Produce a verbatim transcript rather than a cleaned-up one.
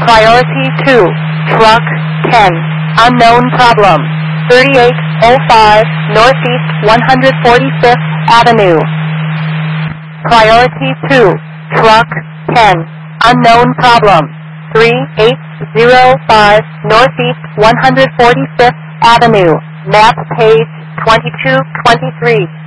Priority two, truck ten, unknown problem, thirty-eight oh five Northeast one hundred forty-fifth Avenue. Priority two, truck ten, unknown problem, thirty-eight oh five Northeast one hundred forty-fifth Avenue, map page twenty-two twenty-three.